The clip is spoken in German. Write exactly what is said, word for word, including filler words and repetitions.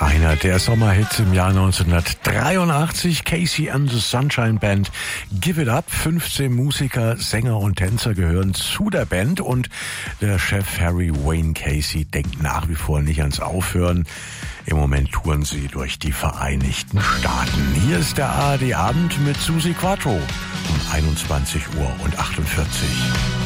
Einer der Sommerhits im Jahr neunzehnhundertdreiundachtzig, Casey and the Sunshine Band, Give It Up. fünfzehn Musiker, Sänger und Tänzer gehören zu der Band und der Chef Harry Wayne Casey denkt nach wie vor nicht ans Aufhören. Im Moment touren sie durch die Vereinigten Staaten. Hier ist der A R D-Abend mit Susi Quattro um einundzwanzig Uhr achtundvierzig.